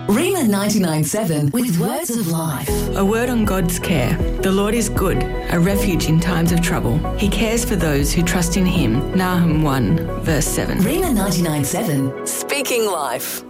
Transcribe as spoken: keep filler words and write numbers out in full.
Rima ninety-nine point seven with words of life. A word on God's care. The Lord is good, a refuge in times of trouble. He cares for those who trust in him. Nahum one, verse seven. Rima ninety-nine point seven, speaking life.